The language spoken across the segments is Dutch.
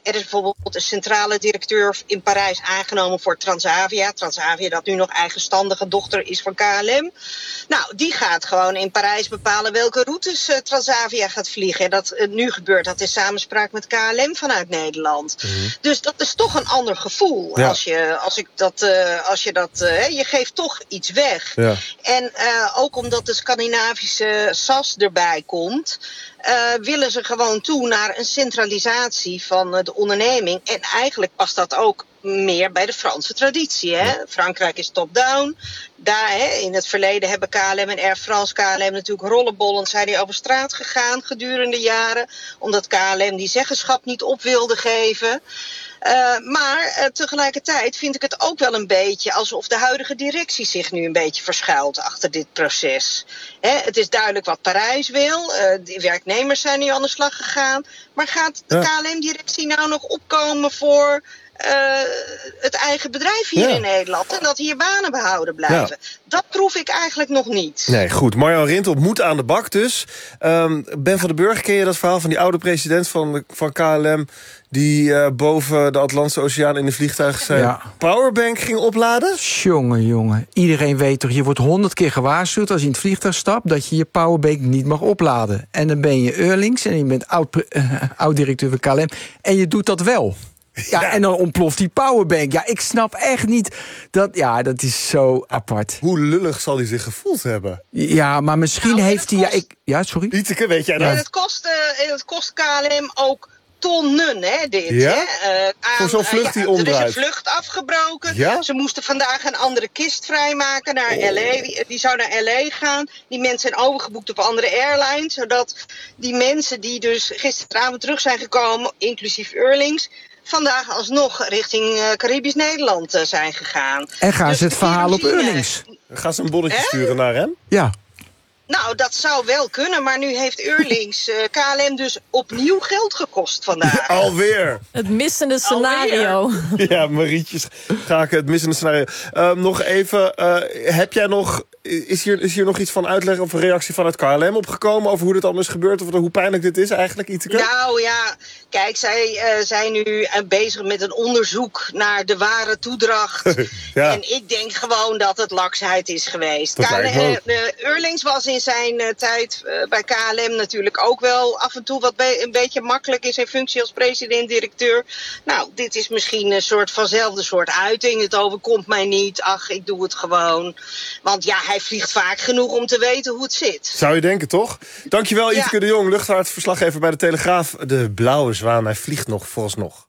er is bijvoorbeeld een centrale directeur in Parijs aangenomen voor Transavia. Transavia dat nu nog eigenstandige dochter is van KLM. Nou, die gaat gewoon in Parijs bepalen welke routes Transavia gaat vliegen. En dat nu gebeurt dat in samenspraak met KLM vanuit Nederland. Dus dat is toch een ander gevoel. Ja. Je geeft toch iets weg. Ja. En ook omdat de Scandinavische SAS erbij komt, willen ze gewoon toe naar een centralisatie van de onderneming. En eigenlijk past dat ook meer bij de Franse traditie. Hè? Ja. Frankrijk is top-down. Daar, in het verleden hebben KLM en Air France, KLM natuurlijk rollenbollend zijn die over straat gegaan gedurende jaren, omdat KLM die zeggenschap niet op wilde geven. Maar tegelijkertijd vind ik het ook wel een beetje alsof de huidige directie zich nu een beetje verschuilt achter dit proces. Het is duidelijk wat Parijs wil. De werknemers zijn nu aan de slag gegaan. Maar gaat de KLM-directie nou nog opkomen voor het eigen bedrijf hier in Nederland en dat hier banen behouden blijven? Ja. Dat proef ik eigenlijk nog niet. Nee, goed. Marjan Rintel moet aan de bak dus. Ben van den Burg, ken je dat verhaal van die oude president van KLM die boven de Atlantische Oceaan in een vliegtuig zijn powerbank ging opladen? Jongen. Iedereen weet toch, je wordt 100 keer gewaarschuwd als je in het vliegtuig stapt dat je je powerbank niet mag opladen. En dan ben je Eurlings en je bent oud-directeur van KLM en je doet dat wel. Ja, en dan ontploft die powerbank. Ja, ik snap echt niet dat. Ja, dat is zo apart. Hoe lullig zal hij zich gevoeld hebben? Ja, maar misschien heeft hij. Sorry. Ieteke, weet jij dat? En het kost KLM ook tonnen, dit. Ja? Voor zo'n vlucht die omdraait. Er is een vlucht afgebroken. Ja? Ze moesten vandaag een andere kist vrijmaken naar LA. Die zou naar LA gaan. Die mensen zijn overgeboekt op andere airlines. Zodat die mensen die dus gisteravond terug zijn gekomen, inclusief Eurlings, vandaag alsnog richting Caribisch Nederland zijn gegaan. En gaan ze het verhaal op Eurlings? Gaan ze een bonnetje sturen naar hem? Ja. Nou, dat zou wel kunnen, maar nu heeft Eurlings KLM dus opnieuw geld gekost vandaag. Alweer. Het missende scenario. Alweer. Ja, Marietje Schaken, het missende scenario. Nog even, heb jij nog, is hier nog iets van uitleg of een reactie vanuit KLM opgekomen over hoe dit allemaal is gebeurd of hoe pijnlijk dit is eigenlijk, Ieteke? Nou ja, kijk, zij zijn nu bezig met een onderzoek naar de ware toedracht. Ja. En ik denk gewoon dat het laksheid is geweest. Eurlings was in zijn tijd bij KLM natuurlijk ook wel af en toe wat een beetje makkelijk in zijn functie als president-directeur. Nou, dit is misschien een soort vanzelfde soort uiting. Het overkomt mij niet. Ach, ik doe het gewoon. Want ja, hij vliegt vaak genoeg om te weten hoe het zit. Zou je denken, toch? Dankjewel, Ieteke de Jong, luchtvaartverslaggever bij de Telegraaf. De blauwe zwaan, hij vliegt nog vooralsnog.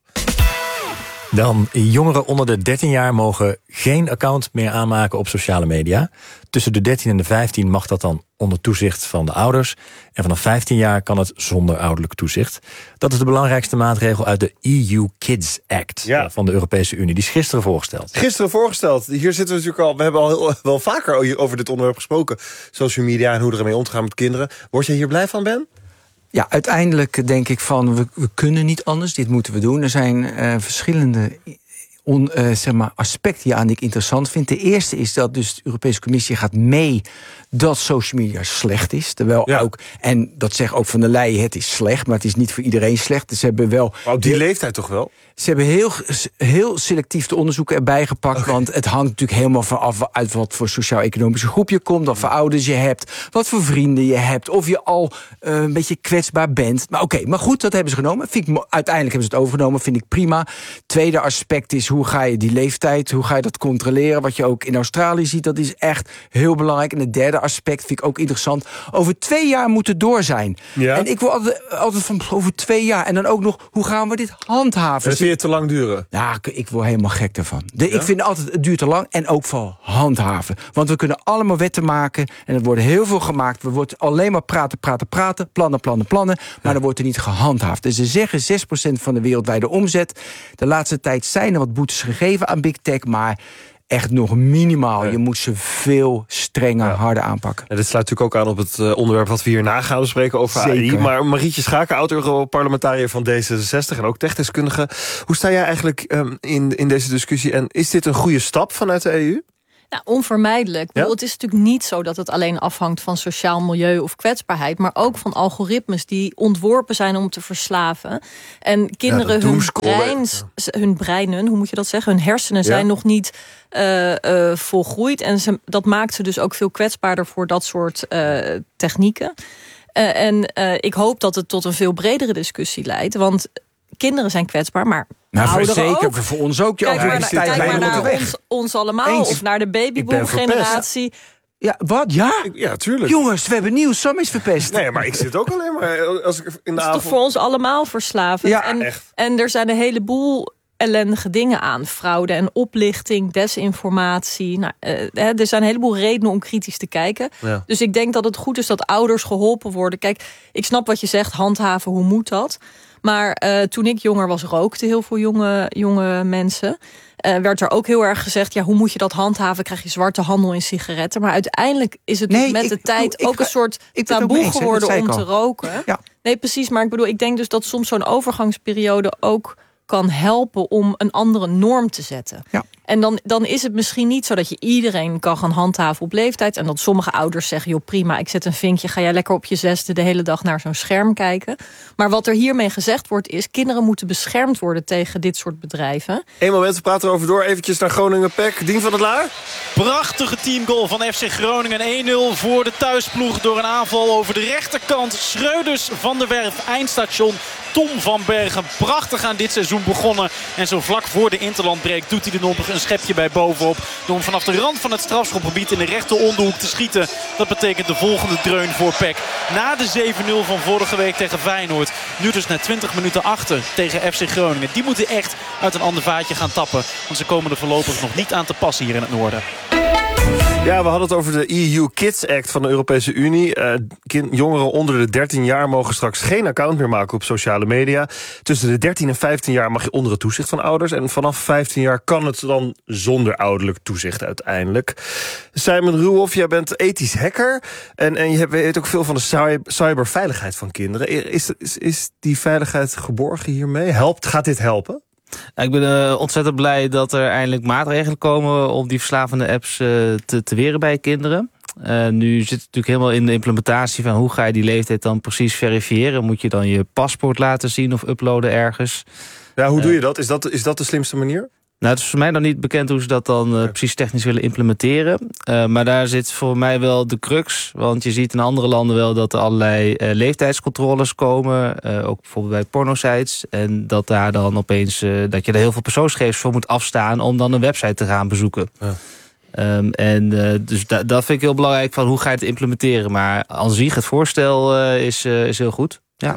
Dan, jongeren onder de 13 jaar mogen geen account meer aanmaken op sociale media. Tussen de 13 en de 15 mag dat dan onder toezicht van de ouders. En vanaf 15 jaar kan het zonder ouderlijk toezicht. Dat is de belangrijkste maatregel uit de EU Kids Act van de Europese Unie. Die is gisteren voorgesteld. Hier zitten we natuurlijk al. We hebben al wel vaker over dit onderwerp gesproken. Social media en hoe ermee om te gaan met kinderen. Word je hier blij van, Ben? Ja, uiteindelijk denk ik van, we kunnen niet anders, dit moeten we doen. Er zijn verschillende aspecten hieraan die ik interessant vind. De eerste is dat dus de Europese Commissie gaat mee dat social media slecht is. Terwijl ook, en dat zegt ook Van der Leyen, het is slecht, maar het is niet voor iedereen slecht. Dus ze hebben wel. Maar op die leeftijd toch wel? Ze hebben heel selectief de onderzoeken erbij gepakt. Want het hangt natuurlijk helemaal vanaf uit wat voor sociaal-economische groep je komt, wat voor ouders je hebt, wat voor vrienden je hebt, of je al een beetje kwetsbaar bent. Maar maar goed, dat hebben ze genomen. Uiteindelijk hebben ze het overgenomen, vind ik prima. Tweede aspect is, hoe ga je die leeftijd, hoe ga je dat controleren? Wat je ook in Australië ziet, dat is echt heel belangrijk. En het derde aspect vind ik ook interessant. Over 2 jaar moet het door zijn. Ja. En ik wil altijd van over 2 jaar. En dan ook nog, hoe gaan we dit handhaven? Dat vind je te lang duren? Ja, ik word helemaal gek daarvan. Ik vind altijd, het duurt te lang en ook vooral handhaven. Want we kunnen allemaal wetten maken en er worden heel veel gemaakt. We worden alleen maar praten, plannen. Maar dan wordt er niet gehandhaafd. Dus ze zeggen 6% van de wereldwijde omzet. De laatste tijd zijn er wat boetes gegeven aan Big Tech, maar echt nog minimaal. Je moet ze veel strenger, harder aanpakken. Ja, dit sluit natuurlijk ook aan op het onderwerp wat we hierna gaan bespreken over AI. Maar Marietje Schaken, oud-Europarlementariër van D66 en ook techdeskundige. Hoe sta jij eigenlijk in deze discussie? En is dit een goede stap vanuit de EU? Nou, onvermijdelijk. Ja? Het is natuurlijk niet zo dat het alleen afhangt van sociaal milieu of kwetsbaarheid, maar ook van algoritmes die ontworpen zijn om te verslaven. En kinderen, hun breinen, hoe moet je dat zeggen? Hun hersenen zijn nog niet volgroeid. En dat maakt ze dus ook veel kwetsbaarder voor dat soort technieken. Ik hoop dat het tot een veel bredere discussie leidt. Want kinderen zijn kwetsbaar, maar zeker ook. Voor ons ook. Kijk maar naar ons allemaal. Eens. Of naar de babyboom-generatie. Ja, wat? Ja? Ja, tuurlijk. Jongens, we hebben nieuws. Sam is verpest. Nee, maar ik zit ook alleen maar als ik in de avond. Het is toch voor ons allemaal verslavend. Ja, echt. En er zijn een heleboel ellendige dingen aan. Fraude en oplichting, desinformatie. Nou, er zijn een heleboel redenen om kritisch te kijken. Ja. Dus ik denk dat het goed is dat ouders geholpen worden. Kijk, ik snap wat je zegt, handhaven, hoe moet dat? Maar toen ik jonger was, rookten heel veel jonge mensen. Werd er ook heel erg gezegd, hoe moet je dat handhaven? Krijg je zwarte handel in sigaretten? Maar uiteindelijk is het met de tijd ook een soort taboe geworden om te roken. Ja. Nee, precies. Maar ik denk dus dat soms zo'n overgangsperiode ook kan helpen om een andere norm te zetten. Ja. En dan is het misschien niet zo dat je iedereen kan gaan handhaven op leeftijd. En dat sommige ouders zeggen, joh prima, ik zet een vinkje. Ga jij lekker op je 6e de hele dag naar zo'n scherm kijken. Maar wat er hiermee gezegd wordt is, kinderen moeten beschermd worden tegen dit soort bedrijven. Eén moment, we praten erover door. Eventjes naar Groningen-PEC. Dien van het Laar. Prachtige teamgoal van FC Groningen. 1-0 voor de thuisploeg door een aanval over de rechterkant. Schreuders van der Werf, eindstation. Tom van Bergen, prachtig aan dit seizoen begonnen. En zo vlak voor de interlandbreak doet hij er nog een schepje bij bovenop. Door hem vanaf de rand van het strafschopgebied in de rechter onderhoek te schieten. Dat betekent de volgende dreun voor PEC. Na de 7-0 van vorige week tegen Feyenoord. Nu dus na 20 minuten achter tegen FC Groningen. Die moeten echt uit een ander vaatje gaan tappen. Want ze komen er voorlopig nog niet aan te passen hier in het noorden. Ja, we hadden het over de EU Kids Act van de Europese Unie. Jongeren onder de 13 jaar mogen straks geen account meer maken op sociale media. Tussen de 13 en 15 jaar mag je onder het toezicht van ouders. En vanaf 15 jaar kan het dan zonder ouderlijk toezicht uiteindelijk. Simon Ruhoff, jij bent ethisch hacker. En je weet ook veel van de cyberveiligheid van kinderen. Is die veiligheid geborgen hiermee? Gaat dit helpen? Ik ben ontzettend blij dat er eindelijk maatregelen komen om die verslavende apps te weren bij kinderen. Nu zit het natuurlijk helemaal in de implementatie van hoe ga je die leeftijd dan precies verifiëren. Moet je dan je paspoort laten zien of uploaden ergens? Ja, hoe doe je dat? Is dat de slimste manier? Nou, het is voor mij dan niet bekend hoe ze dat dan precies technisch willen implementeren. Maar daar zit voor mij wel de crux. Want je ziet in andere landen wel dat er allerlei leeftijdscontroles komen. Ook bijvoorbeeld bij pornosites. En dat daar dan opeens dat je er heel veel persoonsgegevens voor moet afstaan om dan een website te gaan bezoeken. Ja. Dus dat vind ik heel belangrijk van hoe ga je het implementeren. Maar aan zich, het voorstel is heel goed. Ja.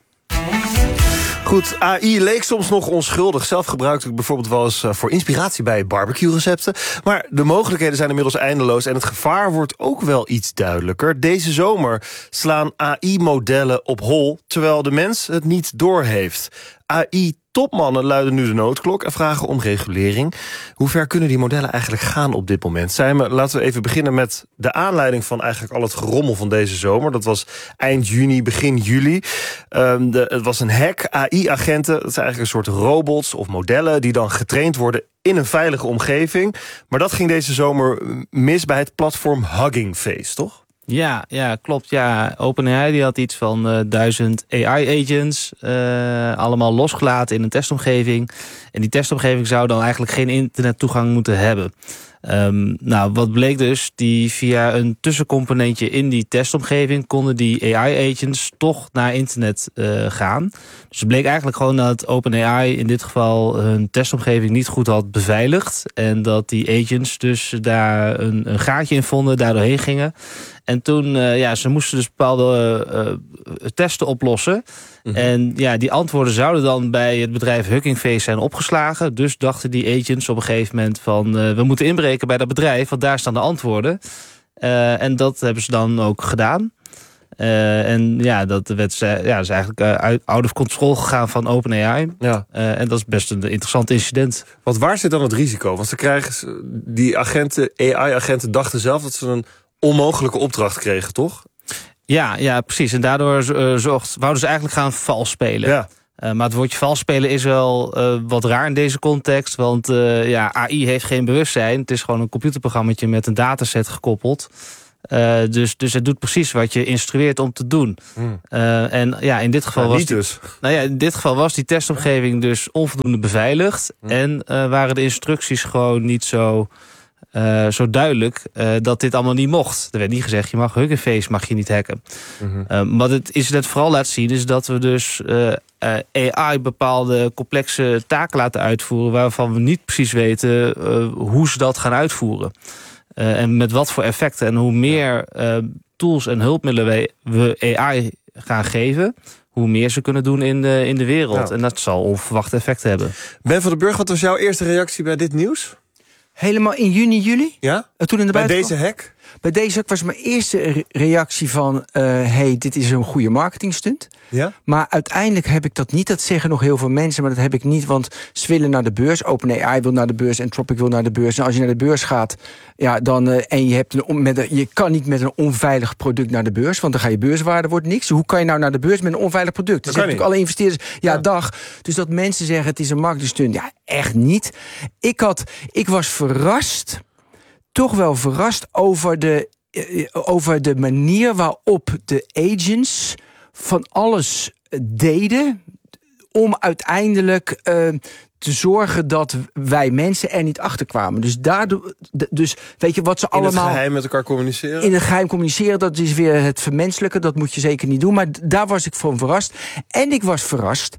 Goed, AI leek soms nog onschuldig. Zelf gebruikte ik bijvoorbeeld wel eens voor inspiratie bij barbecue-recepten. Maar de mogelijkheden zijn inmiddels eindeloos en het gevaar wordt ook wel iets duidelijker. Deze zomer slaan AI-modellen op hol, terwijl de mens het niet doorheeft. AI-topmannen luiden nu de noodklok en vragen om regulering. Hoe ver kunnen die modellen eigenlijk gaan op dit moment? Simon, laten we even beginnen met de aanleiding van eigenlijk al het gerommel van deze zomer. Dat was eind juni, begin juli. Het was een hack, AI-agenten. Dat zijn eigenlijk een soort robots of modellen die dan getraind worden in een veilige omgeving. Maar dat ging deze zomer mis bij het platform Hugging Face, toch? Ja, klopt. Ja. OpenAI die had iets van 1000 AI-agents allemaal losgelaten in een testomgeving. En die testomgeving zou dan eigenlijk geen internettoegang moeten hebben. Wat bleek dus, die via een tussencomponentje in die testomgeving konden die AI-agents toch naar internet gaan. Dus het bleek eigenlijk gewoon dat OpenAI in dit geval hun testomgeving niet goed had beveiligd. En dat die agents dus daar een gaatje in vonden, daar doorheen gingen. En toen, ze moesten dus bepaalde testen oplossen. Mm-hmm. En die antwoorden zouden dan bij het bedrijf Hugging Face zijn opgeslagen. Dus dachten die agents op een gegeven moment van we moeten inbreken bij dat bedrijf, want daar staan de antwoorden. En dat hebben ze dan ook gedaan. Dat is eigenlijk out of control gegaan van OpenAI. Ja. En dat is best een interessant incident. Want waar zit dan het risico? Want die AI-agenten dachten zelf dat ze een onmogelijke opdracht kregen, toch? Ja, precies. En daardoor wouden ze eigenlijk gaan vals spelen. Ja. Maar het woordje vals spelen is wel wat raar in deze context. Want AI heeft geen bewustzijn. Het is gewoon een computerprogrammaatje met een dataset gekoppeld. Dus het doet precies wat je instrueert om te doen. En in dit geval in dit geval was die testomgeving dus onvoldoende beveiligd. En waren de instructies gewoon niet zo duidelijk dat dit allemaal niet mocht. Er werd niet gezegd, je mag Hugging Face mag je niet hacken. Wat het internet vooral laat zien is dat we dus AI bepaalde complexe taken laten uitvoeren waarvan we niet precies weten hoe ze dat gaan uitvoeren. En met wat voor effecten. En hoe meer tools en hulpmiddelen we AI gaan geven, hoe meer ze kunnen doen in de wereld. En dat zal onverwachte effecten hebben. Ben van den Burg, wat was jouw eerste reactie bij dit nieuws? Helemaal in juni, juli? Ja? Toen in de bij deze hack? Bij deze hack was mijn eerste reactie van dit is een goede marketingstunt. Ja? Maar uiteindelijk heb ik dat niet. Dat zeggen nog heel veel mensen, maar dat heb ik niet. Want ze willen naar de beurs. OpenAI wil naar de beurs. Anthropic wil naar de beurs. En als je naar de beurs gaat, dan en je hebt je kan niet met een onveilig product naar de beurs. Want dan ga je beurswaarde, wordt niks. Hoe kan je nou naar de beurs met een onveilig product? Dat zijn natuurlijk alle investeerders. Dag. Dus dat mensen zeggen het is een marketingstunt. Ja, echt niet. Ik was verrast. Toch wel verrast over de manier waarop de agents van alles deden om uiteindelijk te zorgen dat wij mensen er niet achter kwamen. Dus daardoor, weet je wat ze allemaal... In het geheim met elkaar communiceren? In het geheim communiceren, dat is weer het vermenselijke. Dat moet je zeker niet doen. Maar daar was ik van verrast. En ik was verrast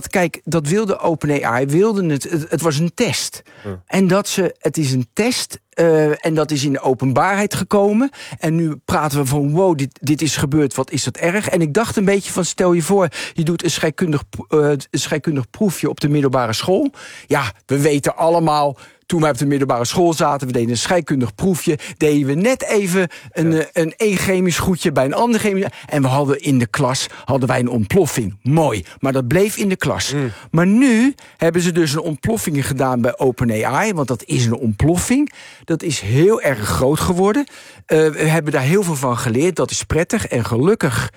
dat wilde OpenAI, het was een test. En het is een test. En dat is in de openbaarheid gekomen. En nu praten we van, wow, dit is gebeurd, wat is dat erg? En ik dacht een beetje van, stel je voor, je doet een scheikundig proefje op de middelbare school. Ja, we weten allemaal, toen wij op de middelbare school zaten, we deden een scheikundig proefje, deden we net even een chemisch goedje bij een ander chemisch. En we hadden in de klas een ontploffing. Mooi, maar dat bleef in de klas. Maar nu hebben ze dus een ontploffing gedaan bij OpenAI, want dat is een ontploffing. Dat is heel erg groot geworden. We hebben daar heel veel van geleerd, dat is prettig. En gelukkig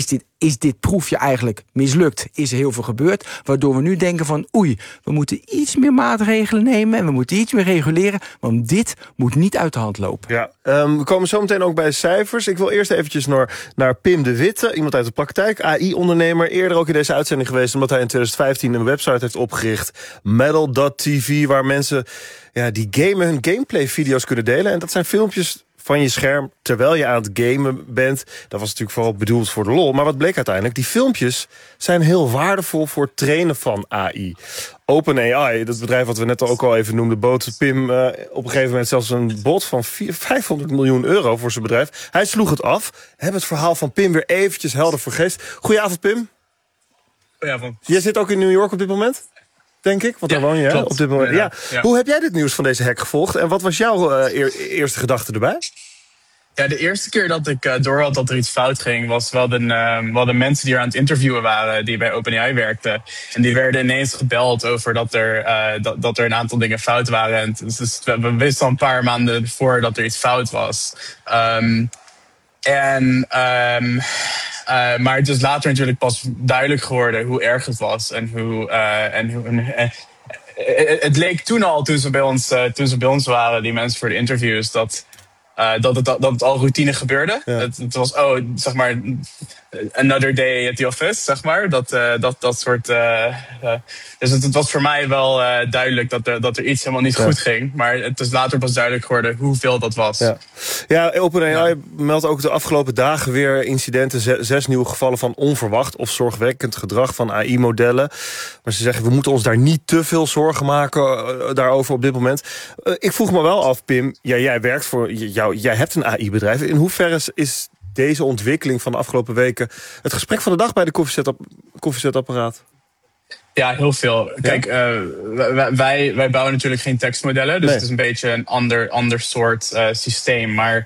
is dit proefje eigenlijk mislukt. Is er heel veel gebeurd, waardoor we nu denken van we moeten iets meer maatregelen nemen en we moeten iets meer reguleren, want dit moet niet uit de hand lopen. Ja, we komen zo meteen ook bij cijfers. Ik wil eerst eventjes naar Pim de Witte, iemand uit de praktijk, AI-ondernemer, eerder ook in deze uitzending geweest, omdat hij in 2015 een website heeft opgericht, Metal.tv, waar mensen die hun gameplay-video's kunnen delen. En dat zijn filmpjes van je scherm terwijl je aan het gamen bent. Dat was natuurlijk vooral bedoeld voor de lol. Maar wat bleek uiteindelijk? Die filmpjes zijn heel waardevol voor het trainen van AI. OpenAI, dat bedrijf wat we net ook al even noemden, bood Pim op een gegeven moment zelfs een bod van 500 miljoen euro voor zijn bedrijf. Hij sloeg het af. Hebben het verhaal van Pim weer eventjes helder voor geest. Goedenavond, Pim. Goedenavond. Jij zit ook in New York op dit moment? Denk ik, want daar woon je op dit moment. Ja. Hoe heb jij dit nieuws van deze hack gevolgd? En wat was jouw eerste gedachte erbij? Ja, de eerste keer dat ik door had dat er iets fout ging, was wel de mensen die er aan het interviewen waren, die bij OpenAI werkten. En die werden ineens gebeld over dat er een aantal dingen fout waren. En dus we wisten al een paar maanden voor dat er iets fout was. Maar het is later natuurlijk pas duidelijk geworden hoe erg het was. Het leek toen al, toen ze bij ons waren, die mensen voor de interviews, dat het al routine gebeurde. Ja. Het was, zeg maar, another day at the office, zeg maar. Dat soort... Dus het was voor mij wel duidelijk dat er iets helemaal niet goed ging. Maar het is later pas duidelijk geworden hoeveel dat was. Ja, OpenAI meldt ook de afgelopen dagen weer incidenten. 6 nieuwe gevallen van onverwacht of zorgwekkend gedrag van AI-modellen. Maar ze zeggen, we moeten ons daar niet te veel zorgen maken daarover op dit moment. Ik vroeg me wel af, Pim, jij werkt voor... Jij hebt een AI-bedrijf. In hoeverre is deze ontwikkeling van de afgelopen weken het gesprek van de dag bij de koffiezetapparaat? Ja, heel veel. Kijk, wij bouwen natuurlijk geen tekstmodellen. Dus het is een beetje een ander soort systeem. Maar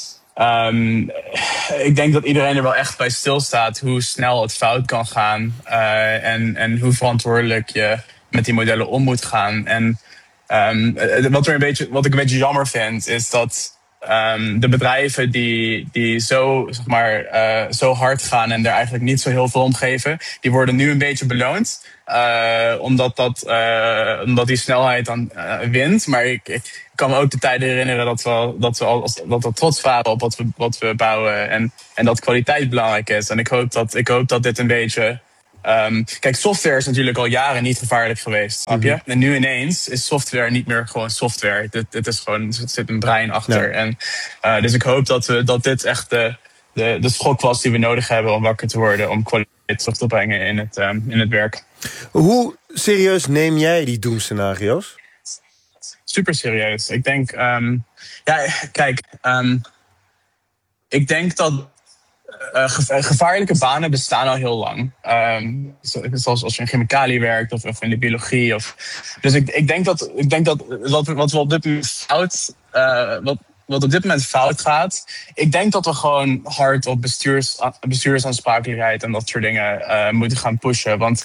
ik denk dat iedereen er wel echt bij stilstaat hoe snel het fout kan gaan. En hoe verantwoordelijk je met die modellen om moet gaan. En wat ik een beetje jammer vind, is dat de bedrijven die zo, zeg maar, zo hard gaan en er eigenlijk niet zo heel veel om geven, die worden nu een beetje beloond. Omdat die snelheid dan wint. Maar ik kan me ook de tijden herinneren dat we trots waren op wat we bouwen. En dat kwaliteit belangrijk is. En ik hoop dat dit een beetje... kijk, software is natuurlijk al jaren niet gevaarlijk geweest, snap je? En nu ineens is software niet meer gewoon software. Dit is gewoon, er zit een brein achter. Ja. En, dus ik hoop dat dit echt de schok was die we nodig hebben om wakker te worden, om kwaliteit terug te brengen in het werk. Hoe serieus neem jij die doemscenario's? Super serieus. Ik denk, ik denk dat gevaarlijke banen bestaan al heel lang. Zoals als je in chemicaliën werkt of in de biologie. Dus ik denk dat wat op dit moment fout gaat. Ik denk dat we gewoon hard op bestuursaansprakelijkheid en dat soort dingen moeten gaan pushen. Want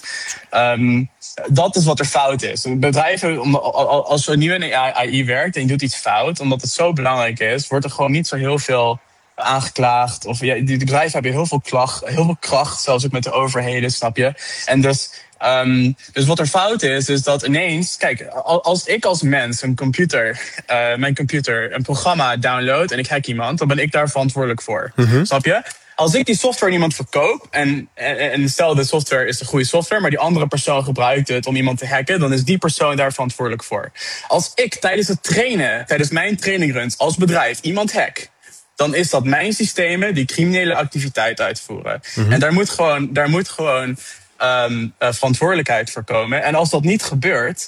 dat is wat er fout is. Bedrijven, als je nu in AI werkt en je doet iets fout, omdat het zo belangrijk is, wordt er gewoon niet zo heel veel aangeklaagd. Of die bedrijven hebben heel veel kracht, zelfs ook met de overheden, snap je? En dus wat er fout is dat ineens, kijk, als ik als mens mijn computer een programma download en ik hack iemand, dan ben ik daar verantwoordelijk voor. Snap je? Als ik die software aan iemand verkoop en stel de software is de goede software, maar die andere persoon gebruikt het om iemand te hacken, dan is die persoon daar verantwoordelijk voor. Als ik tijdens mijn trainingruns als bedrijf iemand hack, dan is dat mijn systemen die criminele activiteit uitvoeren. En daar moet gewoon verantwoordelijkheid voor komen. En als dat niet gebeurt,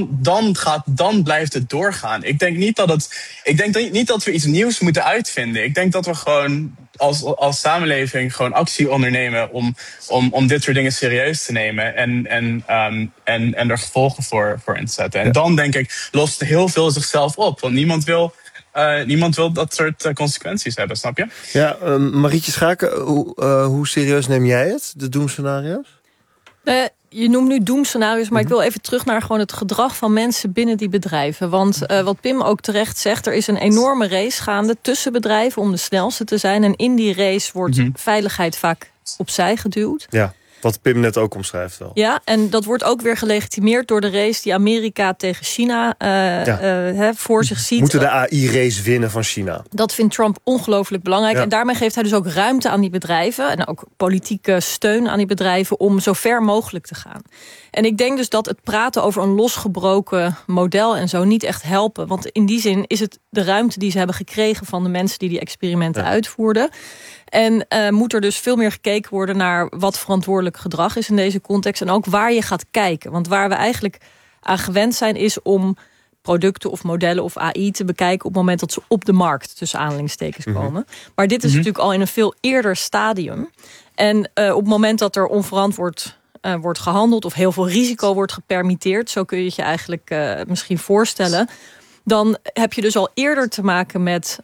dan blijft het doorgaan. Ik denk niet dat we iets nieuws moeten uitvinden. Ik denk dat we gewoon als samenleving gewoon actie ondernemen om dit soort dingen serieus te nemen en er gevolgen voor in te zetten. En dan denk ik, lost heel veel zichzelf op. Want niemand wil dat soort consequenties hebben, snap je? Ja, Marietje Schaken, hoe serieus neem jij het, de doemscenario's? Je noemt nu doemscenario's, maar ik wil even terug naar gewoon het gedrag van mensen binnen die bedrijven. Want wat Pim ook terecht zegt, er is een enorme race gaande tussen bedrijven om de snelste te zijn. En in die race wordt veiligheid vaak opzij geduwd. Ja. Wat Pim net ook omschrijft wel. Ja, en dat wordt ook weer gelegitimeerd door de race die Amerika tegen China voor zich ziet. Moeten de AI-race winnen van China? Dat vindt Trump ongelooflijk belangrijk. Ja. En daarmee geeft hij dus ook ruimte aan die bedrijven en ook politieke steun aan die bedrijven om zo ver mogelijk te gaan. En ik denk dus dat het praten over een losgebroken model en zo niet echt helpen. Want in die zin is het de ruimte die ze hebben gekregen van de mensen die experimenten uitvoerden. En moet er dus veel meer gekeken worden naar wat verantwoordelijk gedrag is in deze context. En ook waar je gaat kijken. Want waar we eigenlijk aan gewend zijn is om producten of modellen of AI te bekijken op het moment dat ze op de markt tussen aanhalingstekens komen. Maar dit is natuurlijk al in een veel eerder stadium. En op het moment dat er onverantwoord wordt gehandeld of heel veel risico wordt gepermitteerd, zo kun je het je eigenlijk misschien voorstellen, dan heb je dus al eerder te maken met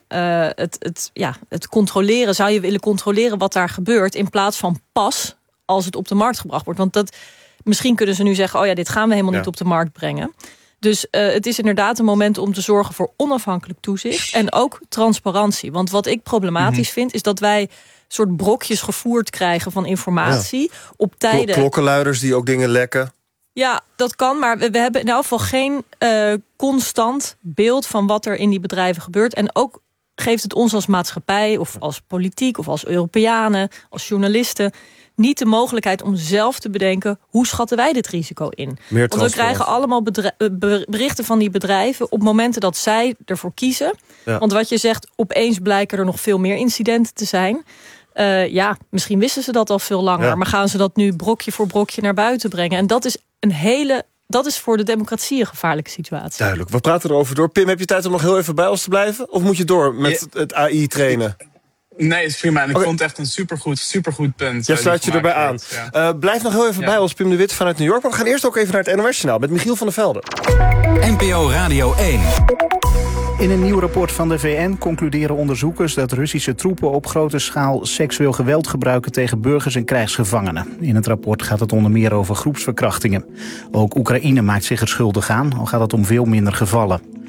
het controleren. Zou je willen controleren wat daar gebeurt in plaats van pas als het op de markt gebracht wordt. Want misschien kunnen ze nu zeggen, dit gaan we helemaal niet op de markt brengen. Dus het is inderdaad een moment om te zorgen voor onafhankelijk toezicht en ook transparantie. Want wat ik problematisch vind, is dat wij soort brokjes gevoerd krijgen van informatie op tijden. Klokkenluiders die ook dingen lekken. Ja, dat kan, maar we hebben in elk geval geen constant beeld van wat er in die bedrijven gebeurt. En ook geeft het ons als maatschappij of als politiek of als Europeanen, als journalisten niet de mogelijkheid om zelf te bedenken, hoe schatten wij dit risico in? Want we krijgen allemaal berichten van die bedrijven op momenten dat zij ervoor kiezen. Ja. Want wat je zegt, opeens blijken er nog veel meer incidenten te zijn. Misschien wisten ze dat al veel langer, maar gaan ze dat nu brokje voor brokje naar buiten brengen? En dat is voor de democratie een gevaarlijke situatie. Duidelijk, we praten erover door. Pim, heb je tijd om nog heel even bij ons te blijven? Of moet je door met het AI trainen? Nee, is prima. En ik vond het echt een supergoed punt. Ja, sluit je erbij aan. Ja. Blijf nog heel even bij ons, Pim de Wit vanuit New York. Maar we gaan eerst ook even naar het NOS-journaal met Michiel van der Velde. NPO Radio 1. In een nieuw rapport van de VN concluderen onderzoekers dat Russische troepen op grote schaal seksueel geweld gebruiken tegen burgers en krijgsgevangenen. In het rapport gaat het onder meer over groepsverkrachtingen. Ook Oekraïne maakt zich er schuldig aan, al gaat het om veel minder gevallen.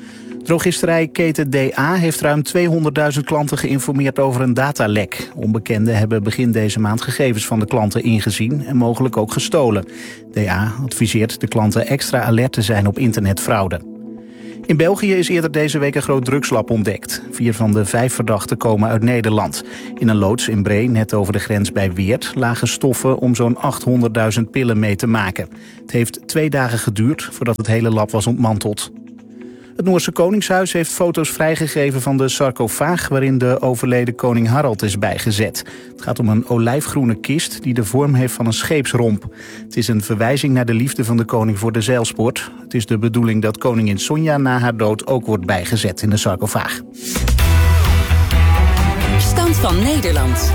Drogisterijketen DA heeft ruim 200.000 klanten geïnformeerd over een datalek. Onbekenden hebben begin deze maand gegevens van de klanten ingezien en mogelijk ook gestolen. DA adviseert de klanten extra alert te zijn op internetfraude. In België is eerder deze week een groot drugslab ontdekt. 4 van de 5 verdachten komen uit Nederland. In een loods in Bree, net over de grens bij Weert, lagen stoffen om zo'n 800.000 pillen mee te maken. Het heeft 2 dagen geduurd voordat het hele lab was ontmanteld. Het Noorse Koningshuis heeft foto's vrijgegeven van de sarcofaag waarin de overleden koning Harald is bijgezet. Het gaat om een olijfgroene kist die de vorm heeft van een scheepsromp. Het is een verwijzing naar de liefde van de koning voor de zeilsport. Het is de bedoeling dat koningin Sonja na haar dood ook wordt bijgezet in de sarcofaag. Stand van Nederland.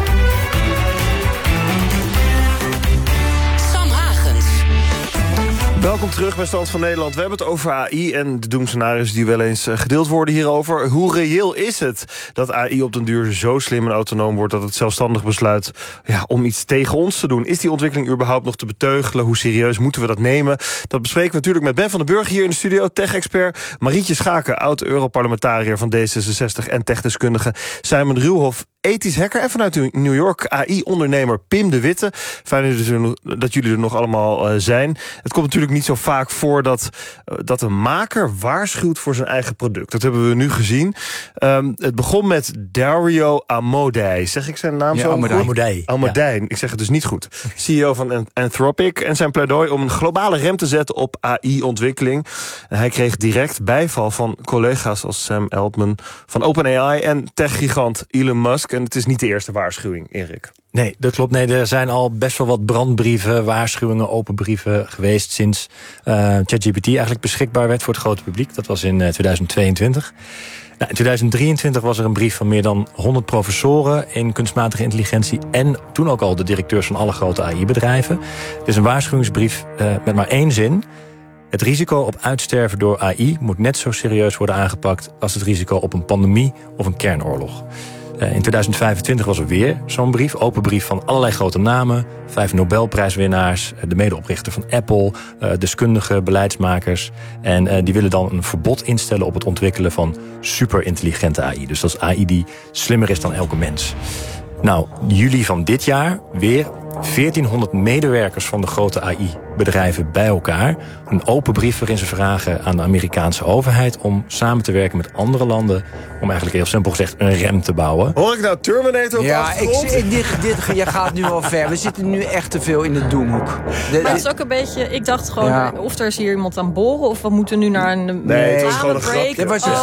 Welkom terug bij Stand van Nederland. We hebben het over AI en de doemscenario's die wel eens gedeeld worden hierover. Hoe reëel is het dat AI op den duur zo slim en autonoom wordt dat het zelfstandig besluit om iets tegen ons te doen? Is die ontwikkeling überhaupt nog te beteugelen? Hoe serieus moeten we dat nemen? Dat bespreken we natuurlijk met Ben van den Burg hier in de studio, tech-expert. Marietje Schaken, oud-Europarlementariër van D66 en techdeskundige Simon Ruwhof, ethisch hacker, en vanuit New York AI-ondernemer Pim de Witte. Fijn dat jullie er nog allemaal zijn. Het komt natuurlijk niet zo vaak voor dat een maker waarschuwt voor zijn eigen product. Dat hebben we nu gezien. Het begon met Dario Amodei. Zeg ik zijn naam zo? Amodei. Ja. Ik zeg het dus niet goed. CEO van Anthropic en zijn pleidooi om een globale rem te zetten op AI-ontwikkeling. En hij kreeg direct bijval van collega's als Sam Altman van OpenAI en techgigant Elon Musk. En het is niet de eerste waarschuwing, Erik. Nee, dat klopt. Nee, er zijn al best wel wat brandbrieven, waarschuwingen, open brieven geweest sinds ChatGPT eigenlijk beschikbaar werd voor het grote publiek. Dat was in 2022. Nou, in 2023 was er een brief van meer dan 100 professoren in kunstmatige intelligentie en toen ook al de directeurs van alle grote AI-bedrijven. Het is een waarschuwingsbrief met maar 1 zin. Het risico op uitsterven door AI moet net zo serieus worden aangepakt als het risico op een pandemie of een kernoorlog. In 2025 was er weer zo'n brief, open brief van allerlei grote namen, 5 Nobelprijswinnaars, de medeoprichter van Apple, deskundigen, beleidsmakers. En die willen dan een verbod instellen op het ontwikkelen van superintelligente AI. Dus dat is AI die slimmer is dan elke mens. Nou, juli van dit jaar weer 1400 medewerkers van de grote AI-bedrijven bij elkaar. Een open brief waarin ze vragen aan de Amerikaanse overheid om samen te werken met andere landen om eigenlijk heel simpel gezegd een rem te bouwen. Hoor ik nou Terminator op de achtergrond? Je gaat nu al ver. We zitten nu echt te veel in de doemhoek. Maar het is ook een beetje, ik dacht gewoon, of er is hier iemand aan boren of we moeten nu naar een het was gewoon een grapje. Dat was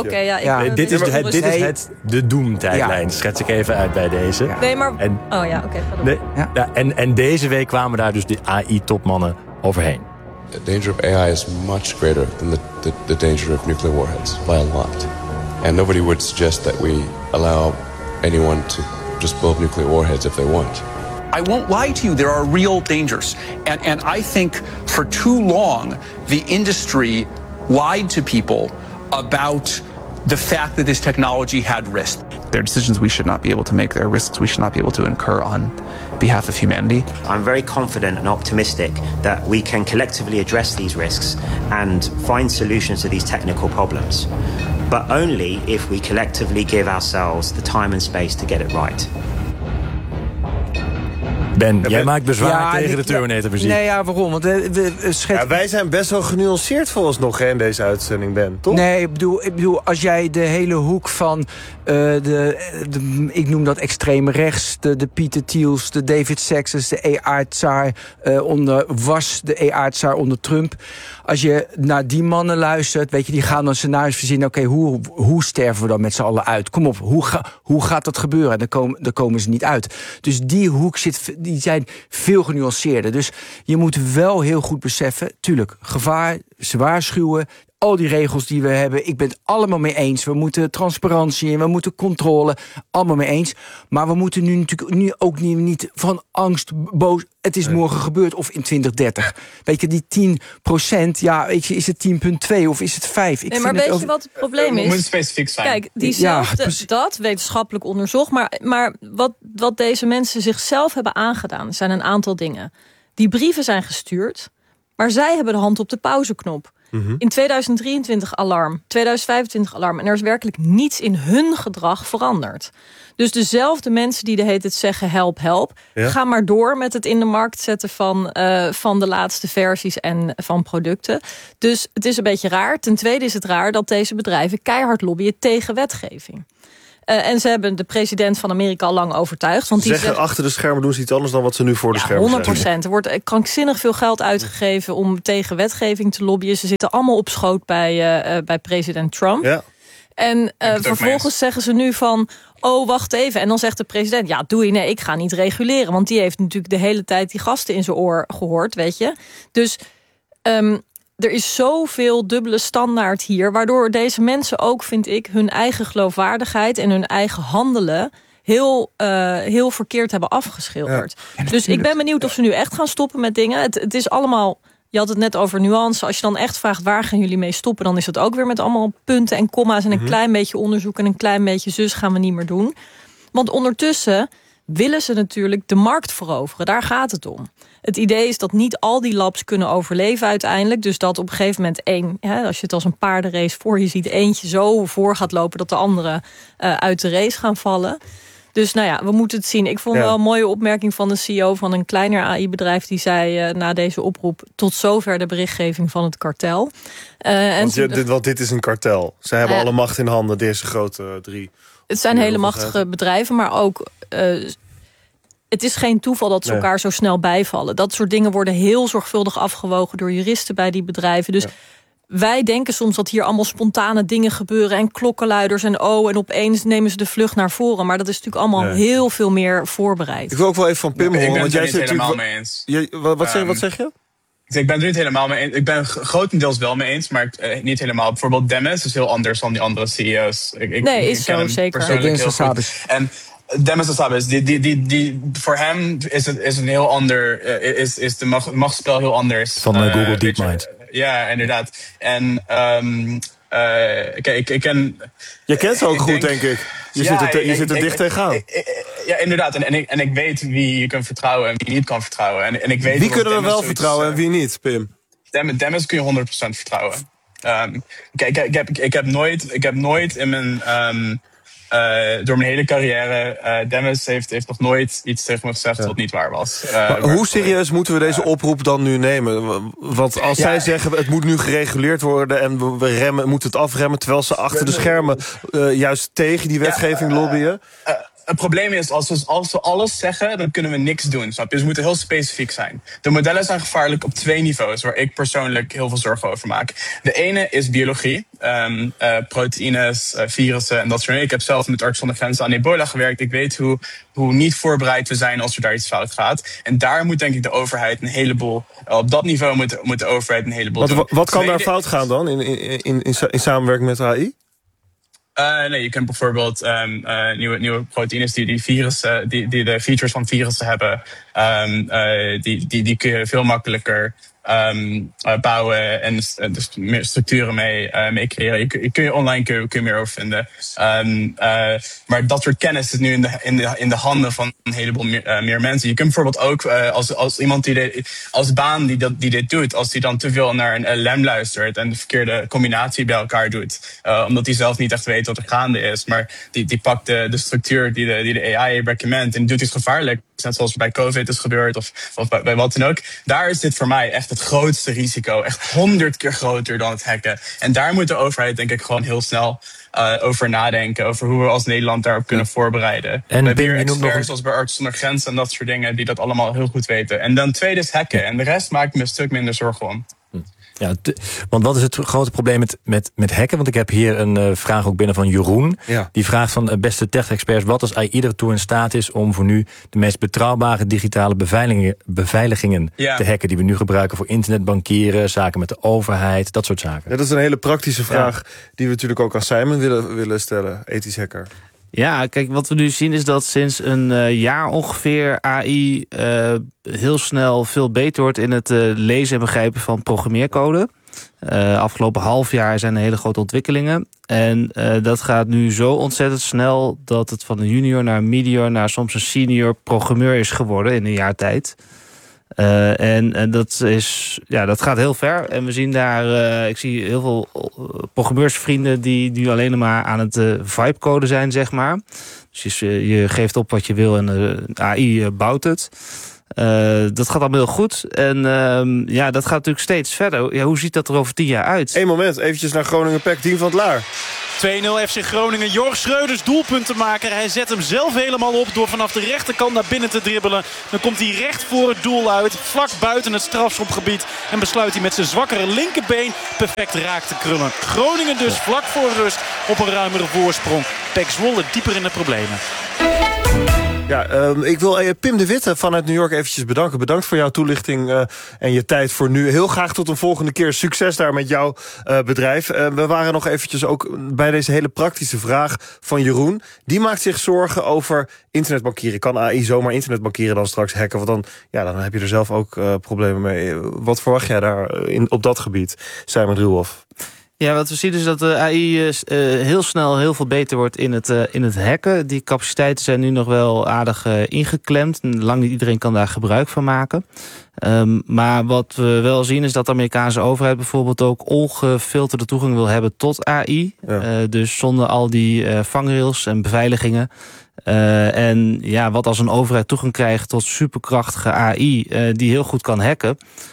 just dit is de doemtijdlijn. Schets ik even uit bij deze. Nee, maar... En deze week kwamen daar dus de AI-topmannen overheen. The danger of AI is much greater than the danger of nuclear warheads, by a lot. And nobody would suggest that we allow anyone to just build nuclear warheads if they want. I won't lie to you, there are real dangers. And I think for too long, the industry lied to people about the fact that this technology had risk. There are decisions we should not be able to make. There are risks we should not be able to incur on behalf of humanity. I'm very confident and optimistic that we can collectively address these risks and find solutions to these technical problems. But only if we collectively give ourselves the time and space to get it right. Ben, jij maakt bezwaar tegen de Terminator-muziek. Nee, waarom? Want wij zijn best wel genuanceerd vooralsnog in deze uitzending, Ben, toch? Nee, ik bedoel, als jij de hele hoek van ik noem dat extreem rechts, de Peter Thiels, de David Sachs, de AI-tsaar de AI-tsaar onder Trump. Als je naar die mannen luistert, weet je, die gaan dan scenario's verzinnen. Oké, hoe sterven we dan met z'n allen uit? Kom op, hoe gaat dat gebeuren? Daar komen ze niet uit. Dus die hoek die zijn veel genuanceerder. Dus je moet wel heel goed beseffen, tuurlijk, gevaar, ze waarschuwen, al die regels die we hebben, ik ben het allemaal mee eens. We moeten transparantie en we moeten controle, allemaal mee eens. Maar we moeten nu natuurlijk ook niet van angst, boos, het is morgen gebeurd of in 2030. Weet je, die 10%, ja, weet je, is het 10,2 of is het 5? Maar weet je wat het probleem is? Moet specifiek zijn. Kijk, diezelfde, dat wetenschappelijk onderzocht, maar wat deze mensen zichzelf hebben aangedaan, zijn een aantal dingen. Die brieven zijn gestuurd, maar zij hebben de hand op de pauzeknop. In 2023 alarm, 2025 alarm. En er is werkelijk niets in hun gedrag veranderd. Dus dezelfde mensen die de hele tijd zeggen help, help. Ja. Ga maar door met het in de markt zetten van de laatste versies en van producten. Dus het is een beetje raar. Ten tweede is het raar dat deze bedrijven keihard lobbyen tegen wetgeving. En ze hebben de president van Amerika al lang overtuigd. Want die zeggen achter de schermen doen ze iets anders dan wat ze nu voor de schermen zeggen. 100%. Er wordt krankzinnig veel geld uitgegeven om tegen wetgeving te lobbyen. Ze zitten allemaal op schoot bij president Trump. Ja. En vervolgens zeggen ze nu van, oh, wacht even. En dan zegt de president, ja, doei, nee, ik ga niet reguleren. Want die heeft natuurlijk de hele tijd die gasten in zijn oor gehoord, weet je. Dus er is zoveel dubbele standaard hier, waardoor deze mensen ook, vind ik, hun eigen geloofwaardigheid en hun eigen handelen heel verkeerd hebben afgeschilderd. Ja. Dus ik ben benieuwd of ze nu echt gaan stoppen met dingen. Het is allemaal, je had het net over nuance. Als je dan echt vraagt, waar gaan jullie mee stoppen, dan is het ook weer met allemaal punten en komma's en een klein beetje onderzoek en een klein beetje zus gaan we niet meer doen. Want ondertussen willen ze natuurlijk de markt veroveren. Daar gaat het om. Het idee is dat niet al die labs kunnen overleven uiteindelijk. Dus dat op een gegeven moment als je het als een paardenrace voor je ziet, eentje zo voor gaat lopen dat de anderen uit de race gaan vallen. Dus nou ja, we moeten het zien. Ik vond wel een mooie opmerking van de CEO van een kleiner AI-bedrijf. Die zei na deze oproep, tot zover de berichtgeving van het kartel. Want dit is een kartel. Zij hebben alle macht in handen, deze grote 3. Het zijn hele machtige bedrijven, maar ook het is geen toeval dat ze elkaar zo snel bijvallen. Dat soort dingen worden heel zorgvuldig afgewogen door juristen bij die bedrijven. Dus wij denken soms dat hier allemaal spontane dingen gebeuren en klokkenluiders en opeens nemen ze de vlucht naar voren. Maar dat is natuurlijk allemaal heel veel meer voorbereid. Ik wil ook wel even van Pim horen. Ik ben het er niet helemaal mee eens. Wat zeg je? Ik ben er niet helemaal mee eens. Ik ben grotendeels wel mee eens, maar niet helemaal. Bijvoorbeeld Demis is heel anders dan die andere CEO's. Is zo, zeker. Ik heel goed. En Demis Hassabis, die voor hem is een heel ander, is de machtsspel heel anders. Van Google DeepMind. Ja, inderdaad. En ik ken... Je kent ze ook goed, denk ik. Je zit er dicht tegenaan. Ja, inderdaad. En ik weet wie je kunt vertrouwen en wie je niet kan vertrouwen. En ik weet wie kunnen we wel vertrouwen en wie niet, Pim? Demis kun je 100% vertrouwen. Ik heb nooit in mijn... door mijn hele carrière, Demis heeft nog nooit iets tegen me gezegd wat niet waar was. Hoe serieus moeten we deze oproep dan nu nemen? Want als zij zeggen, het moet nu gereguleerd worden en we moeten het afremmen, terwijl ze achter de schermen juist tegen die wetgeving lobbyen. Het probleem is, als we alles zeggen, dan kunnen we niks doen. Snap je? Dus we moeten heel specifiek zijn. De modellen zijn gevaarlijk op 2 niveaus, waar ik persoonlijk heel veel zorgen over maak. De ene is biologie. Proteïnes, virussen en dat soort dingen. Ik heb zelf met Artsen zonder Grenzen aan ebola gewerkt. Ik weet hoe niet voorbereid we zijn als er daar iets fout gaat. En daar moet denk ik de overheid een heleboel... Op dat niveau moet de overheid een heleboel doen. Wat kan daar fout gaan dan in samenwerking met AI? Nee, je kunt bijvoorbeeld nieuwe proteïnes die virussen, die de features van virussen hebben, die kun je veel makkelijker bouwen en dus meer structuren mee creëren. Je kun je online kun je meer over vinden. Maar dat soort kennis zit nu in de handen van een heleboel meer mensen. Je kunt bijvoorbeeld ook als iemand als baan die dit doet, als die dan te veel naar een LLM luistert en de verkeerde combinatie bij elkaar doet, omdat hij zelf niet echt weet wat er gaande is, maar die pakt de structuur die de AI recommend en doet iets gevaarlijk, net zoals bij COVID is gebeurd of bij wat dan ook. Daar is dit voor mij echt het grootste risico. Echt 100 keer groter dan het hacken. En daar moet de overheid denk ik gewoon heel snel over nadenken. Over hoe we als Nederland daarop kunnen voorbereiden. En we hebben experts zoals bij Artsen zonder Grenzen en dat soort dingen die dat allemaal heel goed weten. En dan tweede is hacken. En de rest maakt me een stuk minder zorgen om. Ja, want wat is het grote probleem met hacken? Want ik heb hier een vraag ook binnen van Jeroen. Ja. Die vraagt van beste tech-experts, wat als AI ertoe in staat is om voor nu de meest betrouwbare digitale beveiligingen te hacken die we nu gebruiken voor internetbankieren, zaken met de overheid, dat soort zaken. Ja, dat is een hele praktische vraag die we natuurlijk ook aan Simon willen stellen, ethisch hacker. Ja, kijk, wat we nu zien is dat sinds een jaar ongeveer AI heel snel veel beter wordt in het lezen en begrijpen van programmeercode. Afgelopen half jaar zijn er hele grote ontwikkelingen. En dat gaat nu zo ontzettend snel dat het van een junior naar een medior naar soms een senior programmeur is geworden in een jaar tijd. En dat gaat heel ver. En we zien daar, ik zie heel veel programmeursvrienden die nu alleen maar aan het vibe-coden zijn, zeg maar. Dus je geeft op wat je wil en de AI bouwt het. Dat gaat allemaal heel goed. En dat gaat natuurlijk steeds verder. Ja, hoe ziet dat er over 10 jaar uit? Eén moment, eventjes naar Groningen PEC, Dien van het Laar. 2-0 FC Groningen. Jorg Schreuders doelpuntenmaker. Hij zet hem zelf helemaal op door vanaf de rechterkant naar binnen te dribbelen. Dan komt hij recht voor het doel uit. Vlak buiten het strafschopgebied. En besluit hij met zijn zwakkere linkerbeen perfect raak te krullen. Groningen dus vlak voor rust op een ruimere voorsprong. PEC Zwolle dieper in de problemen. Ja, ik wil Pim de Witte vanuit New York eventjes bedanken. Bedankt voor jouw toelichting en je tijd voor nu. Heel graag tot een volgende keer. Succes daar met jouw bedrijf. We waren nog eventjes ook bij deze hele praktische vraag van Jeroen. Die maakt zich zorgen over internetbankieren. Kan AI zomaar internetbankieren dan straks hacken? Want dan heb je er zelf ook problemen mee. Wat verwacht jij daar op dat gebied, Simon Ruhoff? Ja, wat we zien is dat de AI heel snel heel veel beter wordt in het hacken. Die capaciteiten zijn nu nog wel aardig ingeklemd. Lang niet iedereen kan daar gebruik van maken. Maar wat we wel zien is dat de Amerikaanse overheid bijvoorbeeld ook ongefilterde toegang wil hebben tot AI. Ja. Dus zonder al die vangrails en beveiligingen. Wat als een overheid toegang krijgt tot superkrachtige AI die heel goed kan hacken.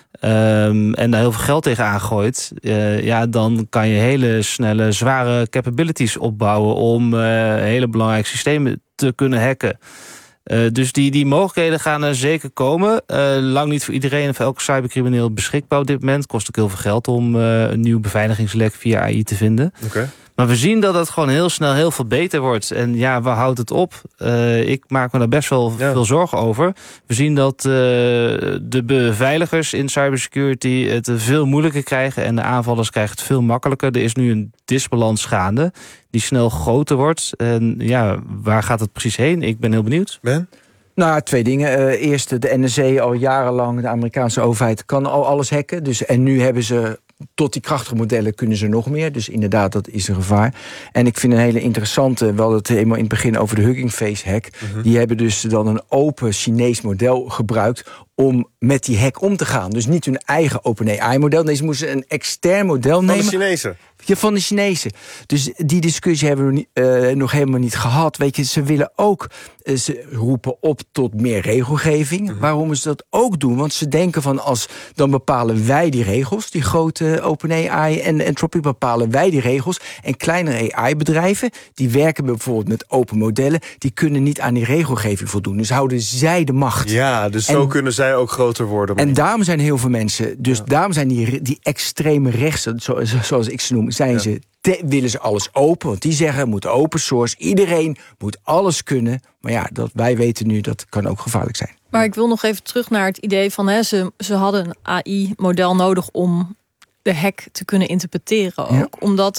En daar heel veel geld tegen aangooit, dan kan je hele snelle, zware capabilities opbouwen om hele belangrijke systemen te kunnen hacken. Dus die mogelijkheden gaan er zeker komen. Lang niet voor iedereen en voor elke cybercrimineel beschikbaar op dit moment. Kost ook heel veel geld om een nieuw beveiligingslek via AI te vinden. Okay. Maar we zien dat het gewoon heel snel heel veel beter wordt. En waar houdt het op? Ik maak me daar best wel veel zorgen over. We zien dat de beveiligers in cybersecurity het veel moeilijker krijgen. En de aanvallers krijgen het veel makkelijker. Er is nu een disbalans gaande die snel groter wordt. En waar gaat het precies heen? Ik ben heel benieuwd. Ben? Nou, 2 dingen. Eerst, de NSA al jarenlang, de Amerikaanse overheid, kan al alles hacken. En nu hebben ze, tot die krachtige modellen kunnen ze nog meer. Dus inderdaad, dat is een gevaar. En ik vind een hele interessante, we hadden het helemaal in het begin over de Hugging Face hack. Die hebben dus dan een open Chinees model gebruikt om met die hack om te gaan. Dus niet hun eigen OpenAI-model. Nee, ze moesten een extern model nemen. Van de Chinezen? Ja, van de Chinezen. Dus die discussie hebben we nog helemaal niet gehad. Weet je, ze willen ook, ze roepen op tot meer regelgeving. Waarom ze dat ook doen? Want ze denken van, dan bepalen wij die regels, die grote OpenAI en Anthropic bepalen wij die regels. En kleinere AI-bedrijven, die werken bijvoorbeeld met open modellen, die kunnen niet aan die regelgeving voldoen. Dus houden zij de macht. Ja, dus zo kunnen zij ook groter worden. En daarom zijn heel veel mensen, daarom zijn die extreme rechtsen, zoals ik ze noem, willen ze alles open. Want die zeggen, het moet open source. Iedereen moet alles kunnen. Maar wij weten nu, dat kan ook gevaarlijk zijn. Maar ik wil nog even terug naar het idee van, ze hadden een AI-model nodig om de hack te kunnen interpreteren ook. Ja. Omdat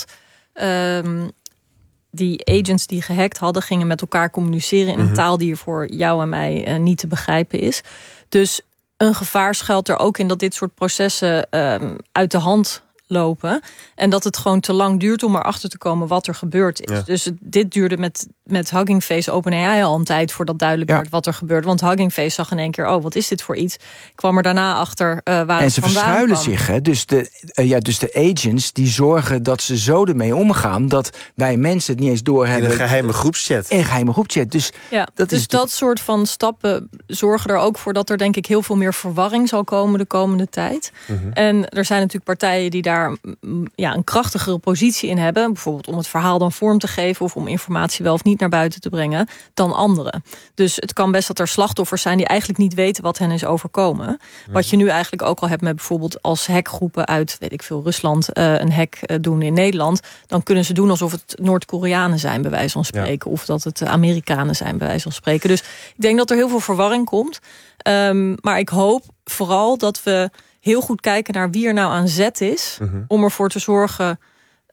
die agents die gehackt hadden, gingen met elkaar communiceren in een taal die voor jou en mij niet te begrijpen is. Dus een gevaar schuilt er ook in dat dit soort processen uit de hand lopen. En dat het gewoon te lang duurt om erachter te komen wat er gebeurd is. Ja. Dus dit duurde met Hugging Face OpenAI al een tijd voordat duidelijk werd wat er gebeurde. Want Hugging Face zag in één keer, wat is dit voor iets? Kwam er daarna achter waar en ze verschuilen zich. Hè? Dus de agents die zorgen dat ze zo ermee omgaan dat wij mensen het niet eens doorhebben. In een geheime groepschat. In een geheime groepschat. Dus dat soort van stappen zorgen er ook voor dat er denk ik heel veel meer verwarring zal komen de komende tijd. En er zijn natuurlijk partijen die daar een krachtigere positie in hebben. Bijvoorbeeld om het verhaal dan vorm te geven of om informatie wel of niet naar buiten te brengen dan anderen. Dus het kan best dat er slachtoffers zijn die eigenlijk niet weten wat hen is overkomen. Wat je nu eigenlijk ook al hebt met bijvoorbeeld als hackgroepen uit, weet ik veel, Rusland een hack doen in Nederland. Dan kunnen ze doen alsof het Noord-Koreanen zijn bij wijze van spreken. Of dat het Amerikanen zijn bij wijze van spreken. Dus ik denk dat er heel veel verwarring komt. Maar ik hoop vooral dat we heel goed kijken naar wie er nou aan zet is. Om ervoor te zorgen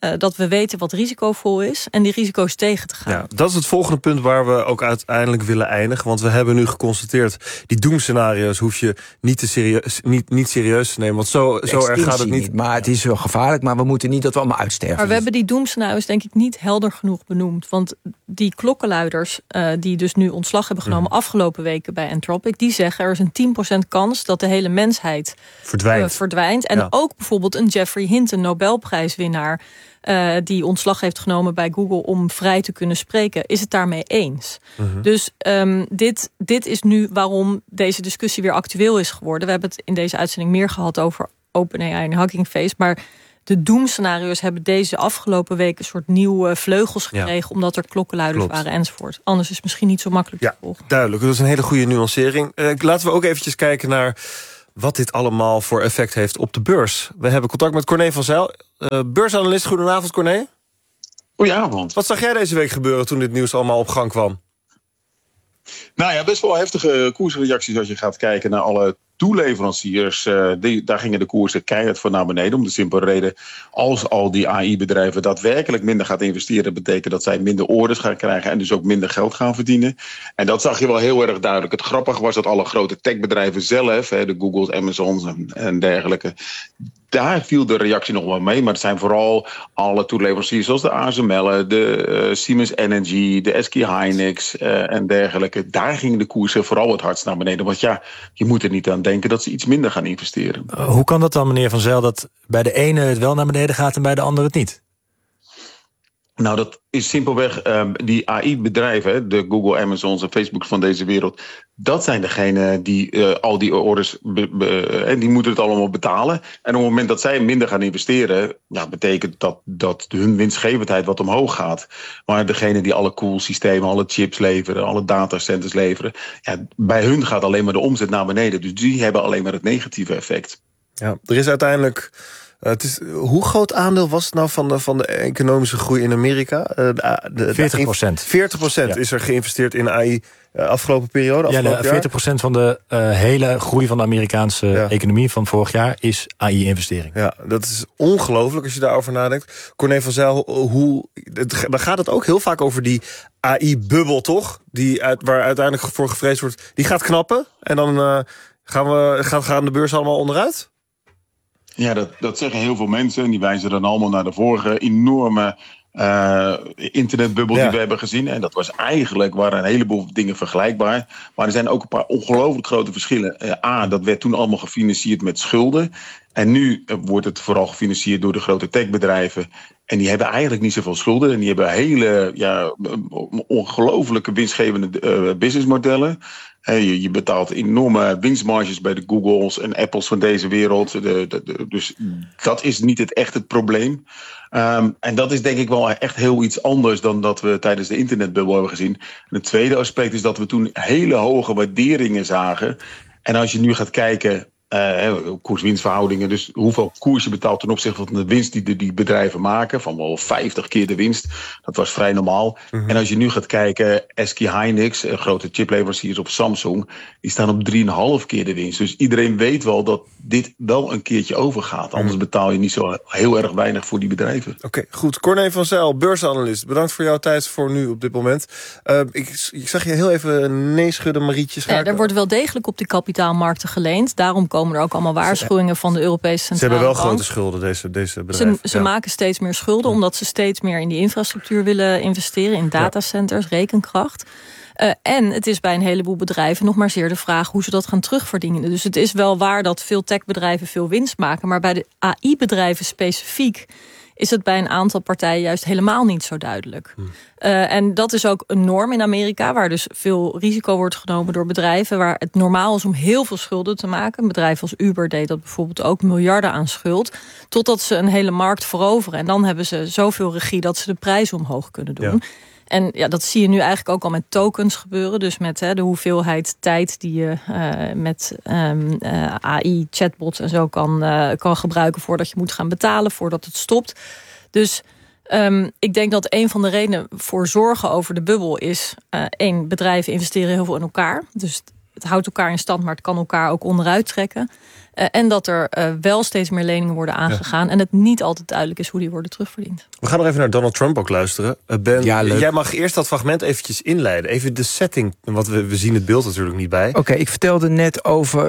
dat we weten wat risicovol is en die risico's tegen te gaan. Ja, dat is het volgende punt waar we ook uiteindelijk willen eindigen. Want we hebben nu geconstateerd, die doemscenario's hoef je niet serieus te nemen. Want zo erg gaat het niet. Maar het is wel gevaarlijk, maar we moeten niet dat we allemaal uitsterven. Maar we hebben die doemscenario's denk ik niet helder genoeg benoemd. Want die klokkenluiders die dus nu ontslag hebben genomen afgelopen weken bij Anthropic, die zeggen er is een 10% kans dat de hele mensheid verdwijnt. En ook bijvoorbeeld een Jeffrey Hinton, Nobelprijswinnaar, die ontslag heeft genomen bij Google om vrij te kunnen spreken, is het daarmee eens. Dus dit is nu waarom deze discussie weer actueel is geworden. We hebben het in deze uitzending meer gehad over OpenAI en Hugging Face, maar de doemscenario's hebben deze afgelopen week een soort nieuwe vleugels gekregen, omdat er klokkenluiders waren enzovoort. Anders is het misschien niet zo makkelijk te volgen. Duidelijk. Dat is een hele goede nuancering. Laten we ook eventjes kijken naar wat dit allemaal voor effect heeft op de beurs. We hebben contact met Corné van Zijl, beursanalist. Goedenavond, Corné. Goedenavond. Wat zag jij deze week gebeuren toen dit nieuws allemaal op gang kwam? Nou ja, best wel heftige koersreacties als je gaat kijken naar alle toeleveranciers. Daar gingen de koersen keihard voor naar beneden. Om de simpele reden, als al die AI-bedrijven daadwerkelijk minder gaat investeren, betekent dat zij minder orders gaan krijgen en dus ook minder geld gaan verdienen. En dat zag je wel heel erg duidelijk. Het grappige was dat alle grote techbedrijven zelf, de Google's, Amazon's en dergelijke, daar viel de reactie nog wel mee. Maar het zijn vooral alle toeleveranciers zoals de ASML, de Siemens Energy, de SK Hynix en dergelijke. Daar gingen de koersen vooral het hardst naar beneden. Want ja, je moet er niet aan denken dat ze iets minder gaan investeren. Hoe kan dat dan, meneer Van Zijl, dat bij de ene het wel naar beneden gaat en bij de andere het niet? Nou, dat is simpelweg die AI-bedrijven, de Google, Amazon's en Facebook's van deze wereld, dat zijn degenen die al die orders, en die moeten het allemaal betalen. En op het moment dat zij minder gaan investeren, betekent dat hun winstgevendheid wat omhoog gaat. Maar degene die alle koelsystemen, alle chips leveren, alle datacenters leveren, bij hun gaat alleen maar de omzet naar beneden. Dus die hebben alleen maar het negatieve effect. Ja, er is uiteindelijk, hoe groot aandeel was het nou van de economische groei in Amerika? 40%. 40% is er geïnvesteerd in AI afgelopen periode? 40% van de hele groei van de Amerikaanse economie van vorig jaar is AI-investering. Ja, dat is ongelooflijk als je daarover nadenkt. Corné van Zijl, dan gaat het ook heel vaak over die AI-bubbel, toch? Waar uiteindelijk voor gevreesd wordt, die gaat knappen. En dan gaan de beurzen allemaal onderuit? Ja, dat zeggen heel veel mensen. En die wijzen dan allemaal naar de vorige enorme internetbubbel die we hebben gezien. En dat was waren een heleboel dingen vergelijkbaar. Maar er zijn ook een paar ongelooflijk grote verschillen. Dat werd toen allemaal gefinancierd met schulden. En nu wordt het vooral gefinancierd door de grote techbedrijven. En die hebben eigenlijk niet zoveel schulden. En die hebben hele ongelooflijke winstgevende businessmodellen. Je betaalt enorme winstmarges bij de Googles en Apples van deze wereld. Dus dat is niet echt het probleem. En dat is denk ik wel echt heel iets anders dan dat we tijdens de internetbubbel hebben gezien. En het tweede aspect is dat we toen hele hoge waarderingen zagen. En als je nu gaat kijken, koers-winstverhoudingen, dus hoeveel koers je betaalt ten opzichte van de winst die bedrijven maken, van wel 50 keer de winst, dat was vrij normaal. En als je nu gaat kijken, SK Hynix, grote chipleveranciers op Samsung, die staan op 3,5 keer de winst. Dus iedereen weet wel dat dit wel een keertje overgaat. Anders betaal je niet zo heel erg weinig voor die bedrijven. Oké, goed. Corné van Zijl, beursanalist. Bedankt voor jouw tijd voor nu op dit moment. Ik zag je heel even nee schudden, Marietje Schaken. Er wordt wel degelijk op die kapitaalmarkten geleend. Daarom komen er ook allemaal waarschuwingen van de Europese Centrale Bank. Ze hebben wel grote schulden, deze bedrijven. Ze maken steeds meer schulden, omdat ze steeds meer in die infrastructuur willen investeren, in datacenters, rekenkracht. En het is bij een heleboel bedrijven nog maar zeer de vraag hoe ze dat gaan terugverdienen. Dus het is wel waar dat veel techbedrijven veel winst maken, maar bij de AI-bedrijven specifiek is het bij een aantal partijen juist helemaal niet zo duidelijk. En dat is ook een norm in Amerika, waar dus veel risico wordt genomen door bedrijven, waar het normaal is om heel veel schulden te maken. Een bedrijf als Uber deed dat bijvoorbeeld ook, miljarden aan schuld, totdat ze een hele markt veroveren. En dan hebben ze zoveel regie dat ze de prijzen omhoog kunnen doen. Ja. En dat zie je nu eigenlijk ook al met tokens gebeuren. Dus met de hoeveelheid tijd die je met AI, chatbots en zo kan gebruiken voordat je moet gaan betalen, voordat het stopt. Dus ik denk dat een van de redenen voor zorgen over de bubbel is, bedrijven investeren heel veel in elkaar. Dus het houdt elkaar in stand, maar het kan elkaar ook onderuit trekken. En dat er wel steeds meer leningen worden aangegaan. En het niet altijd duidelijk is hoe die worden terugverdiend. We gaan nog even naar Donald Trump ook luisteren. Ben, jij mag eerst dat fragment eventjes inleiden. Even de setting, want we zien het beeld natuurlijk niet bij. Oké, ik vertelde net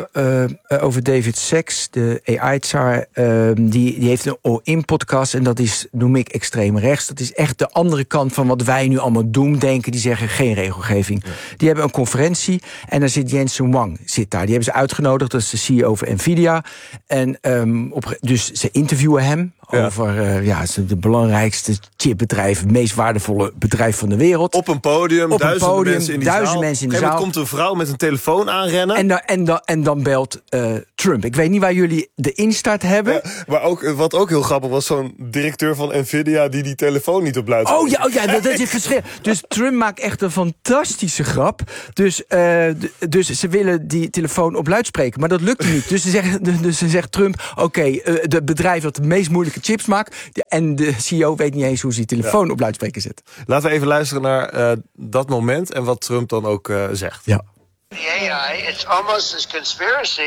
over David Sacks, de AI-tsar. Die heeft een all-in-podcast en dat is, noem ik, extreem rechts. Dat is echt de andere kant van wat wij nu allemaal denken. Die zeggen geen regelgeving. Ja. Die hebben een conferentie en daar zit Jensen Huang daar. Die hebben ze uitgenodigd, dat is de CEO van Nvidia. En dus ze interviewen hem over de belangrijkste chipbedrijf, het meest waardevolle bedrijf van de wereld. Op een podium, duizenden mensen in die zaal. Mensen in de zaal. Komt een vrouw met een telefoon aanrennen. En dan belt Trump. Ik weet niet waar jullie de instart hebben. Ja, maar wat ook heel grappig was, zo'n directeur van Nvidia die telefoon niet op luid. Oh ja, dat is verschrikkelijk. Dus Trump maakt echt een fantastische grap. Dus ze willen die telefoon op luid spreken, maar dat lukt niet. Dus ze zegt Trump, het bedrijf dat de meest moeilijke chips maakt, en de CEO weet niet eens hoe ze die telefoon op luidspreker zet. Laten we even luisteren naar dat moment en wat Trump dan ook zegt. Ja. The AI, it's almost as conspiracy,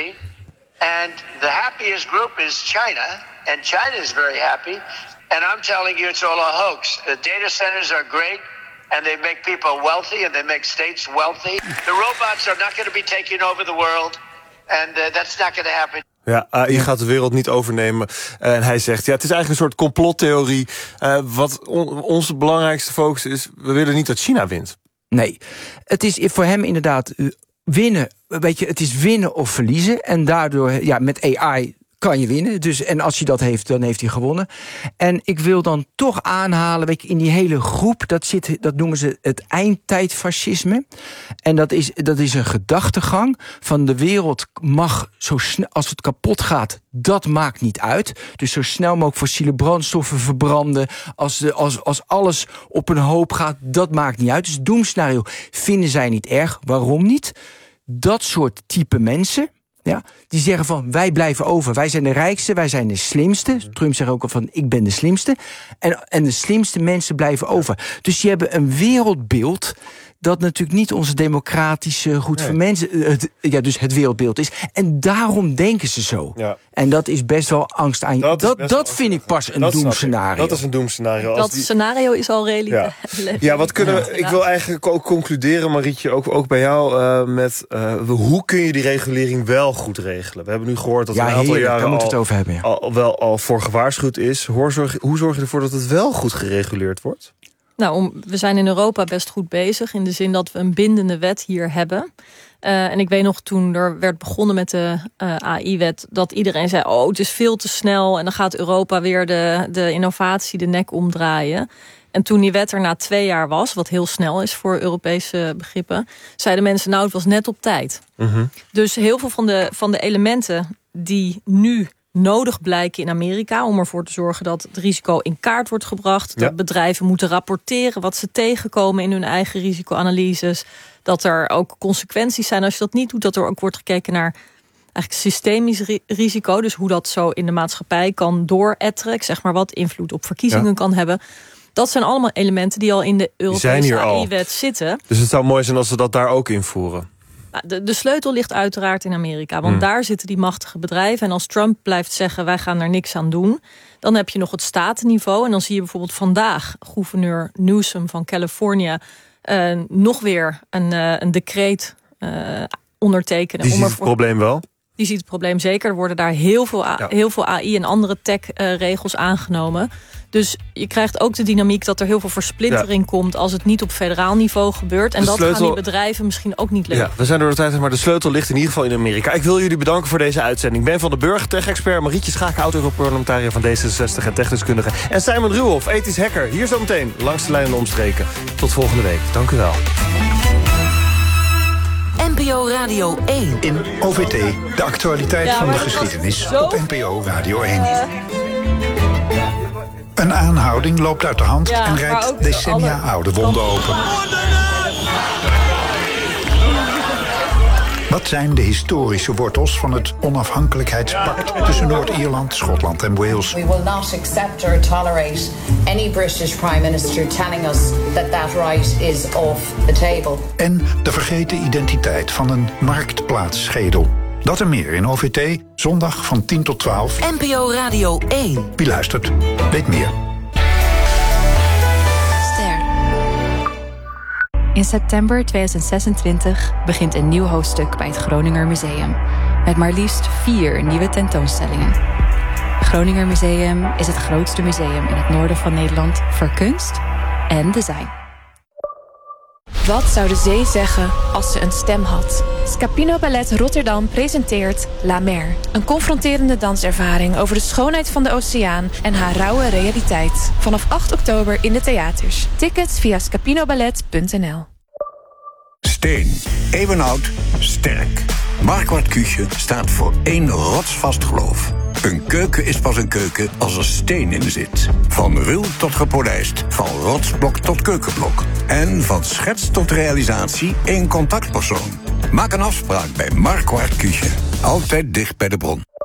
and the happiest group is China, and China is very happy, and I'm telling you it's all a hoax. The data centers are great, and they make people wealthy, and they make states wealthy. The robots are not going to be taking over the world, and that's not going to happen. Ja, AI gaat de wereld niet overnemen. En hij zegt, het is eigenlijk een soort complottheorie. Wat onze belangrijkste focus is, we willen niet dat China wint. Nee, het is voor hem inderdaad winnen. Weet je, het is winnen of verliezen. En daardoor, met AI kan je winnen. Dus, en als hij dat heeft, dan heeft hij gewonnen. En ik wil dan toch aanhalen, weet je, in die hele groep, dat noemen ze het eindtijdfascisme. En dat is een gedachtegang van de wereld mag zo snel, als het kapot gaat, dat maakt niet uit. Dus zo snel mogelijk fossiele brandstoffen verbranden. Als alles op een hoop gaat, dat maakt niet uit. Dus het doemscenario vinden zij niet erg. Waarom niet? Dat soort type mensen, die zeggen van, wij blijven over. Wij zijn de rijkste, wij zijn de slimste. Trump zegt ook al van, ik ben de slimste. En de slimste mensen blijven over. Dus die hebben een wereldbeeld dat natuurlijk niet onze democratische goed voor mensen, dus het wereldbeeld is. En daarom denken ze zo. Ja. En dat is best wel angst aan je. Dat vind ik pas een doemscenario. Dat is een doemscenario. Dat scenario is al redelijk. Ja, wat kunnen we? Ik wil eigenlijk ook concluderen, Marietje, ook bij jou, met hoe kun je die regulering wel goed regelen? We hebben nu gehoord dat er een aantal jaren al voor gewaarschuwd is. Hoe zorg je ervoor dat het wel goed gereguleerd wordt? Nou, we zijn in Europa best goed bezig, in de zin dat we een bindende wet hier hebben. En ik weet nog, toen er werd begonnen met de AI-wet, dat iedereen zei, het is veel te snel en dan gaat Europa weer de innovatie de nek omdraaien. En toen die wet er na 2 jaar was, wat heel snel is voor Europese begrippen, zeiden mensen, het was net op tijd. Mm-hmm. Dus heel veel van de elementen die nu nodig blijken in Amerika om ervoor te zorgen dat het risico in kaart wordt gebracht. Dat bedrijven moeten rapporteren wat ze tegenkomen in hun eigen risicoanalyses. Dat er ook consequenties zijn als je dat niet doet. Dat er ook wordt gekeken naar eigenlijk systemisch risico. Dus hoe dat zo in de maatschappij kan dooretteren. Ik zeg maar wat invloed op verkiezingen kan hebben. Dat zijn allemaal elementen die al in de Europese AI-wet zitten. Dus het zou mooi zijn als ze dat daar ook invoeren. De sleutel ligt uiteraard in Amerika. Want daar zitten die machtige bedrijven. En als Trump blijft zeggen, wij gaan er niks aan doen, dan heb je nog het statenniveau. En dan zie je bijvoorbeeld vandaag gouverneur Newsom van Californië nog weer een decreet ondertekenen. Die ziet het probleem wel? Die ziet het probleem zeker. Er worden daar heel veel AI en andere tech-regels aangenomen. Dus je krijgt ook de dynamiek dat er heel veel versplintering komt als het niet op federaal niveau gebeurt. En dat gaan die bedrijven misschien ook niet lukken. Ja, we zijn door de tijd, maar de sleutel ligt in ieder geval in Amerika. Ik wil jullie bedanken voor deze uitzending. Ben van den Burg, tech-expert, Marietje Schaak, oud-Europarlementariër van D66 en techdeskundige. En Simon Ruhoff, ethisch hacker. Hier zometeen langs de lijn en omstreken. Tot volgende week. Dank u wel. NPO Radio 1. In OVT, de actualiteit van de geschiedenis op NPO Radio 1. Een aanhouding loopt uit de hand en rijdt decennia oude wonden open. Wat zijn de historische wortels van het onafhankelijkheidspact tussen Noord-Ierland, Schotland en Wales? We will not accept or tolerate any British Prime Minister telling us that right is off the table. En de vergeten identiteit van een marktplaatsschedel. Dat en meer in OVT, zondag van 10 tot 12. NPO Radio 1. Wie luistert, weet meer. In september 2026 begint een nieuw hoofdstuk bij het Groninger Museum. Met maar liefst 4 nieuwe tentoonstellingen. Het Groninger Museum is het grootste museum in het noorden van Nederland voor kunst en design. Wat zou de zee zeggen als ze een stem had? Scapino Ballet Rotterdam presenteert La Mer. Een confronterende danservaring over de schoonheid van de oceaan en haar rauwe realiteit. Vanaf 8 oktober in de theaters. Tickets via scapinoballet.nl. Steen, eeuwenoud, sterk. Marquardt Küche staat voor 1 rotsvast geloof. Een keuken is pas een keuken als er steen in zit. Van ruw tot gepolijst, van rotsblok tot keukenblok. En van schets tot realisatie 1 contactpersoon. Maak een afspraak bij Marquardt Küche. Altijd dicht bij de bron.